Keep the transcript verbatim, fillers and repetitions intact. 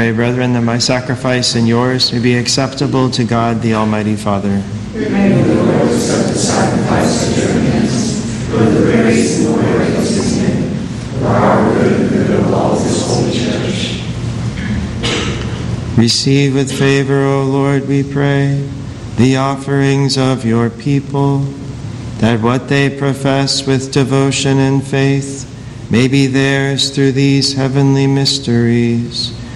Pray, brethren, that my sacrifice and yours may be acceptable to God, the Almighty Father. May the Lord accept the sacrifice of your hands for the praise and glory of his name, for our good and the good of all his holy church. Receive with favor, O Lord, we pray, the offerings of your people, that what they profess with devotion and faith may be theirs through these heavenly mysteries.